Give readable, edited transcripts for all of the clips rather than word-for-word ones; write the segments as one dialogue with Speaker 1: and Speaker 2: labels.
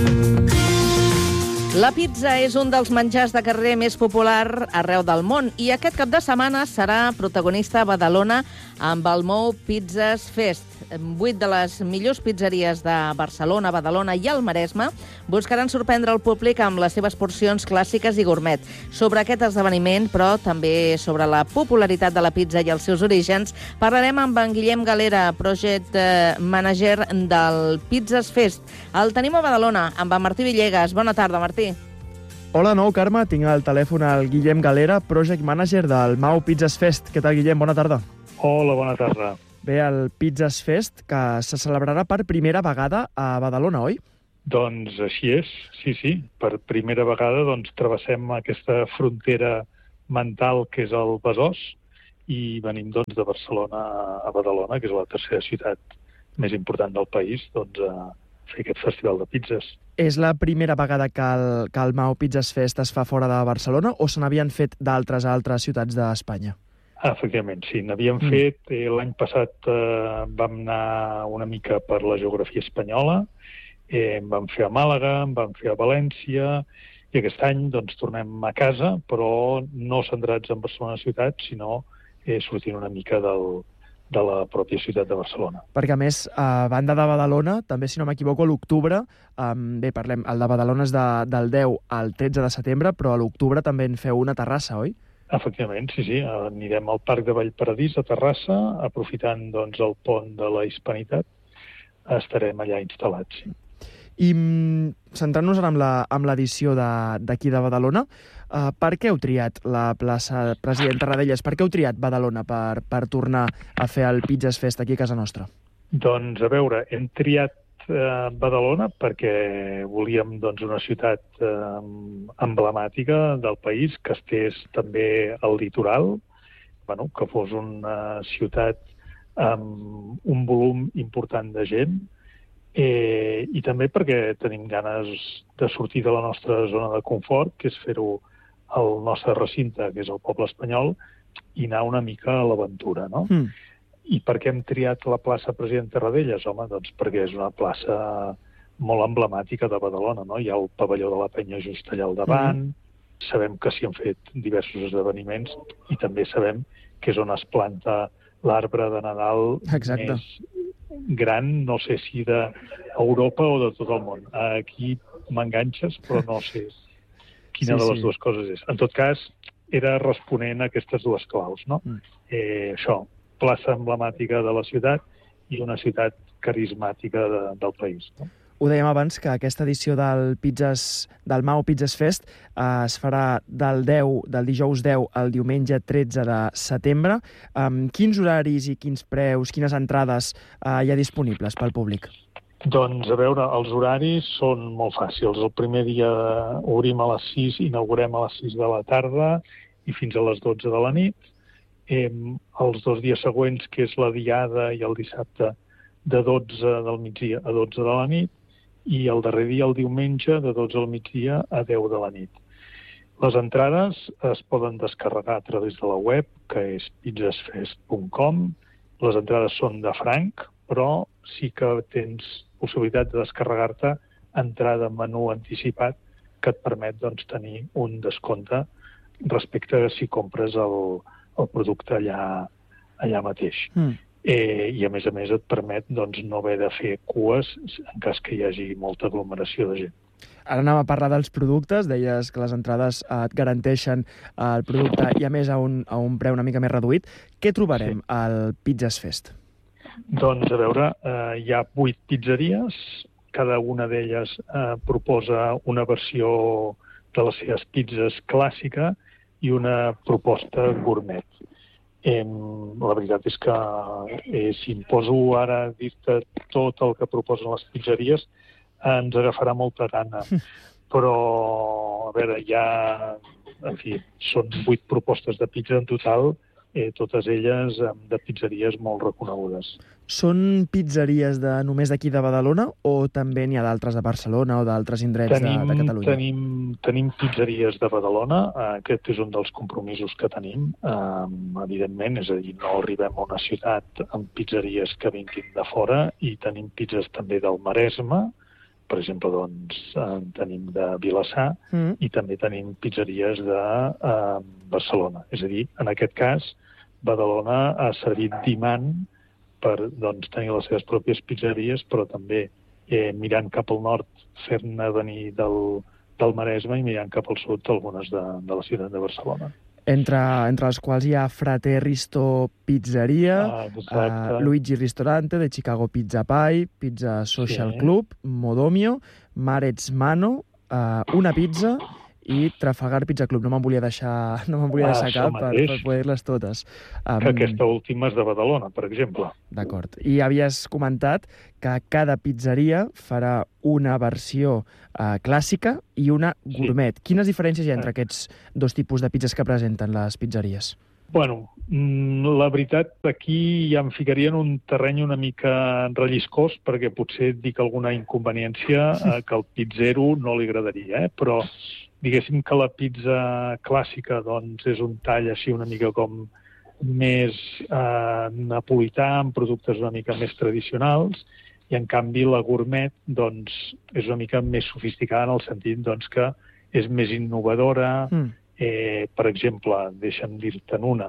Speaker 1: La pizza és un dels menjars de carrer més popular arreu del món i aquest cap de setmana serà protagonista a Badalona amb el Mou Pizzas Fest. 8 de les millors pizzeries de Barcelona, Badalona i el Maresme buscaran sorprendre el públic amb les seves porcions clàssiques i gourmet. Sobre aquest esdeveniment, però també sobre la popularitat de la pizza i els seus orígens, parlarem amb en Guillem Galera, Project Manager del Pizzas Fest. El tenim a Badalona, amb en Martí Villegas. Bona tarda, Martí.
Speaker 2: Hola, nou, Carme. Tinc al telèfon el Guillem Galera, Project Manager del Mau Pizzas Fest. Què tal, Guillem? Bona tarda.
Speaker 3: Hola, bona tarda.
Speaker 2: Bé, el Pizzas Fest, que se celebrarà per primera vegada a Badalona, oi?
Speaker 3: Doncs així és, sí. Per primera vegada travessem aquesta frontera mental que és el Besòs i venim de Barcelona a Badalona, que és la tercera ciutat més important del país, a fer aquest festival de pizzas.
Speaker 2: És la primera vegada que el Mau Pizzas Fest es fa fora de Barcelona o se n'havien fet d'altres a altres ciutats d'Espanya?
Speaker 3: Efectivament, sí. N'havíem fet. L'any passat vam anar una mica per la geografia espanyola, en vam fer a Màlaga, en vam fer a València, i aquest any tornem a casa, però no centrats en Barcelona ciutat, sinó sortint una mica de la pròpia ciutat de Barcelona.
Speaker 2: Perquè, a més, a banda de Badalona, també, si no m'equivoco, a l'octubre, el de Badalona és del 10 al 13 de setembre, però a l'octubre també en feu una a Terrassa, oi?
Speaker 3: Efectivament, sí. Anirem al Parc de Vallparadís, a Terrassa, aprofitant el pont de la Hispanitat. Estarem allà instal·lats, sí.
Speaker 2: I centrant-nos ara en l'edició d'aquí de Badalona, per què heu triat la plaça President Tarradellas? Per què heu triat Badalona per tornar a fer el Pizzas Fest aquí a casa nostra?
Speaker 3: Doncs, a veure, hem triat Badalona perquè volíem una ciutat emblemàtica del país, que estés també al litoral, que fos una ciutat amb un volum important de gent, i també perquè tenim ganes de sortir de la nostra zona de confort, que és fer-ho al nostre recinte, que és el poble espanyol, i anar una mica a l'aventura, no? I per què hem triat la plaça President Tarradellas? Home, perquè és una plaça molt emblemàtica de Badalona, no? Hi ha el pavelló de la Penya just allà al davant, sabem que s'hi han fet diversos esdeveniments i també sabem que és on es planta l'arbre de Nadal més gran, no sé si d'Europa o de tot el món. Aquí m'enganxes, però no sé quina de les dues coses és. En tot cas, era responent a aquestes dues claus, no? Això, plaça emblemàtica de la ciutat i una ciutat carismàtica del país. No?
Speaker 2: Ho dèiem abans, que aquesta edició del Mau Pizzas Fest es farà del dijous 10 al diumenge 13 de setembre. Quins horaris i quins preus, quines entrades hi ha disponibles pel públic?
Speaker 3: Doncs, a veure, els horaris són molt fàcils. El primer dia obrim a les 6, inaugurem a les 6 de la tarda i fins a les 12 de la nit. Els 2 dies següents, que és la diada i el dissabte, de 12 del migdia a 12 de la nit, i el darrer dia, el diumenge, de 12 del migdia a 10 de la nit. Les entrades es poden descarregar a través de la web, que és pizzasfest.com. Les entrades són de franc, però sí que tens possibilitat de descarregar-te entrada en menú anticipat, que et permet tenir un descompte respecte a si compres el producte allà mateix. I, a més, et permet no haver de fer cues en cas que hi hagi molta aglomeració de gent.
Speaker 2: Ara anem a parlar dels productes. Deies que les entrades et garanteixen el producte i, a més, a un preu una mica més reduït. Què trobarem al Pizzas Fest?
Speaker 3: Doncs, a veure, hi ha 8 pizzeries. Cada una d'elles proposa una versió de les seves pizzas clàssica i una proposta gourmet. La veritat és que si em poso ara a dir-te tot el que proposen les pizzeries, ens agafarà molta gana. Però, a veure, són 8 propostes de pizza en total, totes elles de pizzeries molt reconegudes.
Speaker 2: Són pizzeries només d'aquí de Badalona o també n'hi ha d'altres de Barcelona o d'altres indrets de Catalunya?
Speaker 3: Tenim pizzeries de Badalona, aquest és un dels compromisos que tenim, evidentment, és a dir, no arribem a una ciutat amb pizzeries que vinguin de fora i tenim pizzas també del Maresme, Per exemple, doncs, tenim de Vilassar i també tenim pizzeries de Barcelona. És a dir, en aquest cas, Badalona ha servit d'imant per doncs, tenir les seves pròpies pizzeries, però també mirant cap al nord, fer-ne venir del Maresme i mirant cap al sud algunes de la ciutat de Barcelona.
Speaker 2: Entre les quals hi ha Frater Risto Pizzeria, Luigi Ristorante, de Chicago Pizza Pie, Pizza Social Club, Modomio, Marets Mano, Una Pizza i Trafalgar Pizza Club. No me'n volia deixar cap per poder dir-les totes.
Speaker 3: Que aquesta última és de Badalona, per exemple.
Speaker 2: D'acord. I havies comentat que cada pizzeria farà una versió clàssica i una gourmet. Quines diferències hi ha entre aquests dos tipus de pizzas que presenten les pizzeries?
Speaker 3: Bueno, la veritat, aquí ja em ficaria en un terreny una mica relliscós, perquè potser dic alguna inconveniència que al pizzero no li agradaria, però diguéssim que la pizza clàssica doncs, és un tall així una mica com més napolità, amb productes una mica més tradicionals, i en canvi la gourmet doncs, és una mica més sofisticada en el sentit doncs, que és més innovadora. Per exemple, deixa'm dir-te'n una.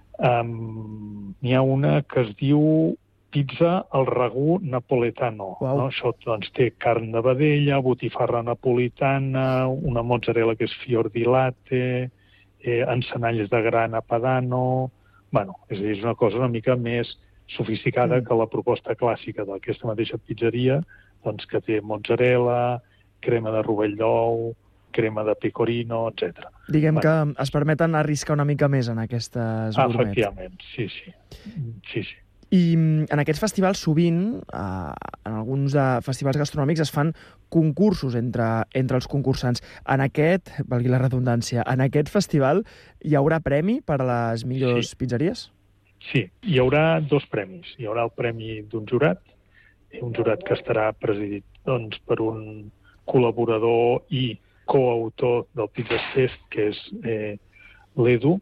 Speaker 3: N'hi ha una que es diu pizza al ragú napoletano. No? Això doncs, té carn de vedella, botifarra napolitana, una mozzarella que és fior di latte, encenalles de grana padano. Bueno, és a dir, és una cosa una mica més sofisticada que la proposta clàssica d'aquesta mateixa pizzeria, doncs, que té mozzarella, crema de rovell d'ou, crema de pecorino, etc.
Speaker 2: Diguem que es permeten arriscar una mica més en aquestes gourmet.
Speaker 3: Efectivament, sí.
Speaker 2: I en aquests festivals sovint, en alguns festivals gastronòmics, es fan concursos entre els concursants. En aquest, valgui la redundància, en aquest festival hi haurà premi per a les millors pizzeries?
Speaker 3: Sí, hi haurà dos premis. Hi haurà el premi d'un jurat que estarà presidit doncs, per un col·laborador i coautor del Pizzas Fest, que és l'Edu,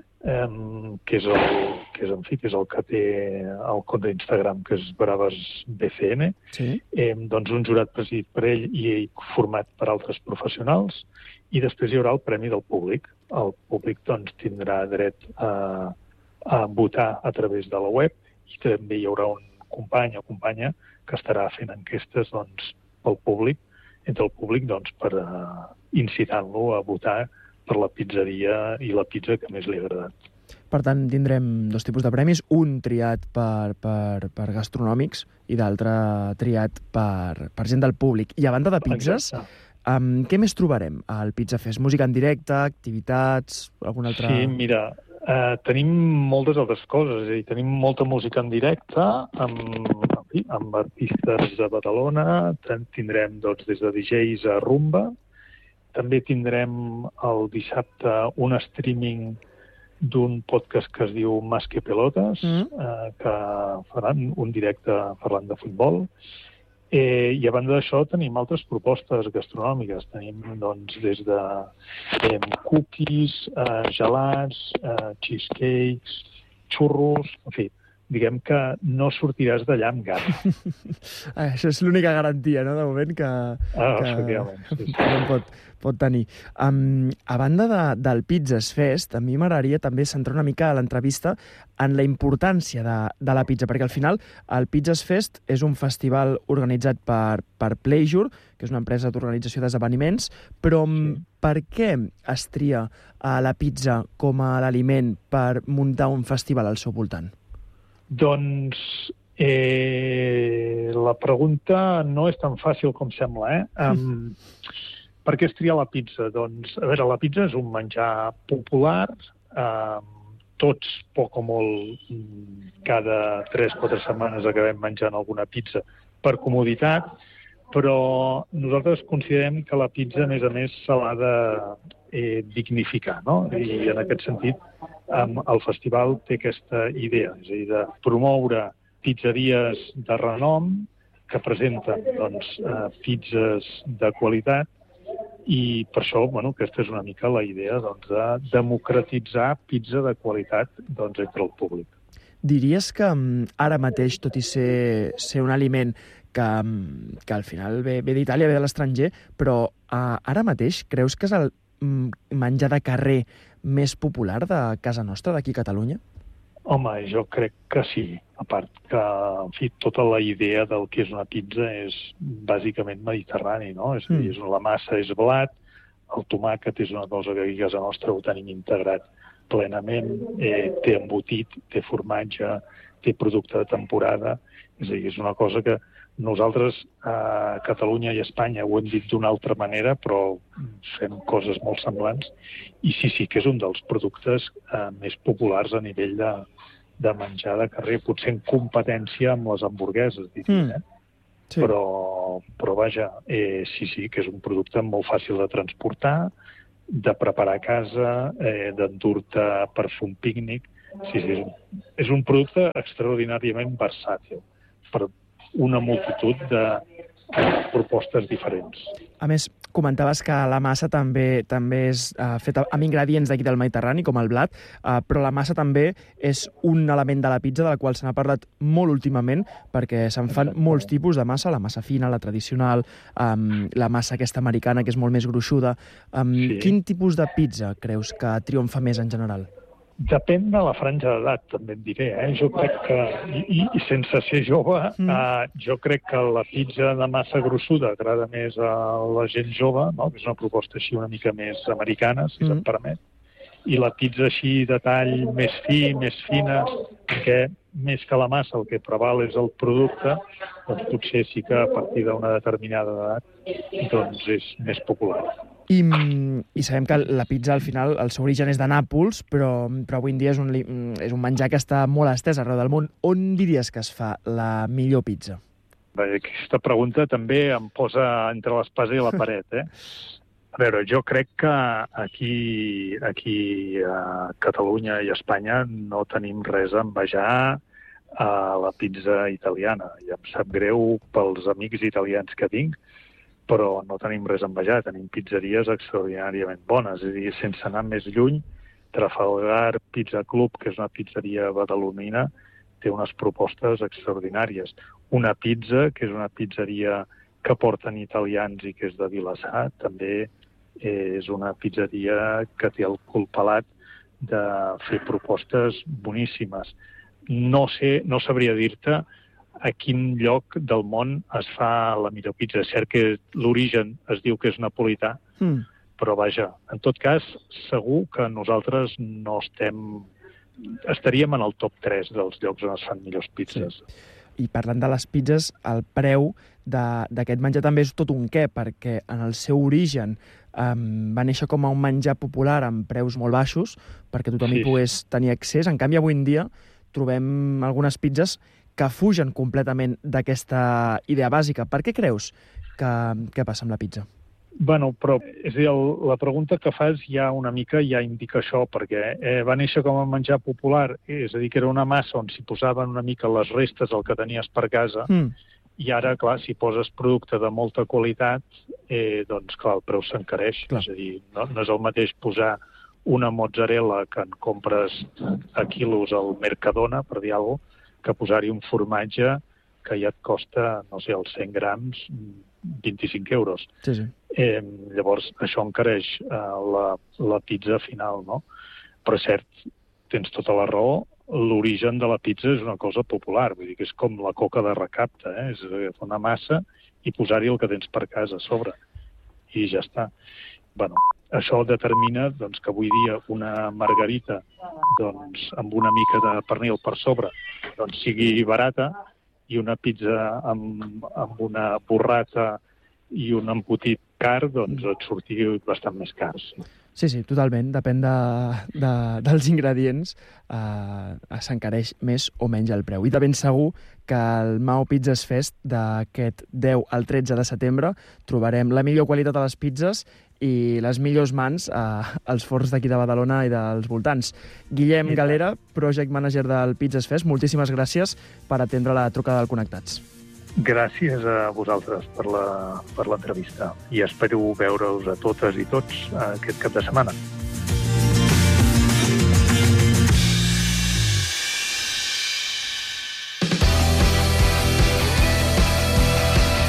Speaker 3: que és el que té el compte d'Instagram, que és BravasBCN, doncs un jurat presidit per ell i format per altres professionals, i després hi haurà el premi del públic. El públic doncs, tindrà dret a votar a través de la web, i també hi haurà un company o companya que estarà fent enquestes doncs, entre el públic doncs, per incitant-lo a votar per la pizzeria i la pizza que més li ha agradat.
Speaker 2: Per tant, tindrem dos tipus de premis, un triat per gastronòmics i d'altre triat per gent del públic. I a banda de pizzas, què més trobarem al Pizza Fest? Música en directe, activitats, alguna altra...
Speaker 3: Sí, mira, tenim moltes altres coses. És a dir, tenim molta música en directe, amb artistes de Badalona, tindrem doncs, des de DJs a rumba. També tindrem el dissabte un streaming d'un podcast que es diu Más que Pelotas, que faran un directe parlant de futbol. I a banda d'això tenim altres propostes gastronòmiques. Tenim doncs, des de cookies, gelats, cheesecakes, xurros, en fi, diguem que no sortiràs d'allà amb gana.
Speaker 2: Això és l'única garantia, no?, de moment que pot tenir. A banda del Pizzas Fest, a mi m'agradaria també centrar una mica a l'entrevista en la importància de la pizza, perquè al final el Pizzas Fest és un festival organitzat per Pleasure, que és una empresa d'organització d'esdeveniments, però per què es tria la pizza com a l'aliment per muntar un festival al seu voltant?
Speaker 3: Doncs la pregunta no és tan fàcil com sembla, Per què es tria la pizza? Doncs, a veure, la pizza és un menjar popular, tots, poc o molt, cada 3-4 setmanes acabem menjant alguna pizza per comoditat, però nosaltres considerem que la pizza, a més, se l'ha de dignificar, no? I en aquest sentit, el festival té aquesta idea, és a dir, de promoure pizzeries de renom que presenten doncs, pizzas de qualitat, i per això, aquesta és una mica la idea doncs, de democratitzar pizza de qualitat entre el públic.
Speaker 2: Diries que ara mateix, tot i ser un aliment que al final ve d'Itàlia, ve de l'estranger, però ara mateix creus que és el menjar de carrer més popular de casa nostra, d'aquí a Catalunya?
Speaker 3: Home, jo crec que sí. A part que, en fi, tota la idea del que és una pizza és bàsicament mediterrani, no? És a dir, la massa és blat, el tomàquet és una cosa que aquí a casa nostra ho tenim integrat plenament, té embotit, té formatge, té producte de temporada, és a dir, és una cosa que nosaltres a Catalunya i a Espanya ho hem dit d'una altra manera, però fem coses molt semblants, i sí que és un dels productes més populars a nivell de menjar de carrer, potser en competència amb les hamburgueses, diria,
Speaker 2: Sí.
Speaker 3: Però vaja, sí, que és un producte molt fàcil de transportar, de preparar a casa, d'endur-te per fer un pícnic. Sí, és un producte extraordinàriament versàtil per una multitud de propostes diferents.
Speaker 2: A més, comentaves que la massa també és feta amb ingredients d'aquí del Mediterrani, com el blat, però la massa també és un element de la pizza del qual se n'ha parlat molt últimament, perquè se'n fan molts tipus de massa, la massa fina, la tradicional, la massa aquesta americana, que és molt més gruixuda.
Speaker 3: Sí.
Speaker 2: Quin tipus de pizza creus que triomfa més en general?
Speaker 3: Depèn de la franja d'edat, també et diré. Jo crec que, i sense ser jove, jo crec que la pizza de massa grossuda agrada més a la gent jove, no? Que és una proposta així una mica més americana, si se'm permet. I la pizza així de tall més fi, més fina, que més que la massa el que preval és el producte, doncs potser sí que a partir d'una determinada edat doncs és més popular.
Speaker 2: I sabem que la pizza, al final, el seu origen és de Nàpols, però avui en dia és un menjar que està molt estès arreu del món. On diries que es fa la millor pizza?
Speaker 3: Aquesta pregunta també em posa entre l'espasa i la paret, A veure, jo crec que aquí a Catalunya i a Espanya no tenim res a envejar a la pizza italiana. I em sap greu pels amics italians que tinc, però no tenim res a envejar, tenim pizzeries extraordinàriament bones. És a dir, sense anar més lluny, Trafalgar Pizza Club, que és una pizzeria badalonina, té unes propostes extraordinàries. Una Pizza, que és una pizzeria que porten italians i que és de Vilassar, també és una pizzeria que té el cul pelat de fer propostes boníssimes. No sabria dir-te a quin lloc del món es fa la millor pizza. És cert que l'origen es diu que és napolità, però vaja, en tot cas, segur que nosaltres no estaríem en el top 3 dels llocs on es fan millors pizzas.
Speaker 2: Sí. I parlant de les pizzas, el preu d'aquest menjar també és tot un què, perquè en el seu origen va néixer com a un menjar popular amb preus molt baixos, perquè tothom hi pogués tenir accés. En canvi, avui en dia trobem algunes pizzas que fugen completament d'aquesta idea bàsica. Per què creus que passa amb la pizza?
Speaker 3: Bueno, però és a dir, la pregunta que fas ja una mica ja indica això, perquè va néixer com a menjar popular, és a dir, que era una massa on s'hi posaven una mica les restes del que tenies per casa, i ara, clar, si poses producte de molta qualitat, doncs, clar, el preu s'encareix. És a dir, no és el mateix posar una mozzarella que en compres a quilos al Mercadona, per dir alguna cosa, que posar-hi un formatge que ja et costa, no sé, els 100 grams, 25 euros.
Speaker 2: Sí.
Speaker 3: Llavors, això encareix la pizza final, no? Però és cert, tens tota la raó, l'origen de la pizza és una cosa popular, vull dir que és com la coca de recapte, és agafar una massa i posar-hi el que tens per casa a sobre, i ja està. Bueno, això determina doncs, que avui dia una margarita doncs, amb una mica de pernil per sobre doncs, sigui barata, i una pizza amb una burrata i un embotit car, doncs et surti bastant més car.
Speaker 2: Sí, totalment. Depèn dels ingredients, s'encareix més o menys el preu. I de ben segur que al Mao Pizzas Fest d'aquest 10 al 13 de setembre trobarem la millor qualitat de les pizzas i les millors mans als forns d'aquí de Badalona i dels voltants. Guillem Galera, Project Manager del Pizzas Fest, moltíssimes gràcies per atendre la trucada del Connectats.
Speaker 3: Gràcies a vosaltres per l'entrevista i espero veure-us a totes i tots aquest cap de setmana.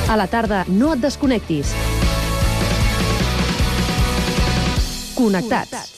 Speaker 4: A la tarda, no et desconnectis. Connectats.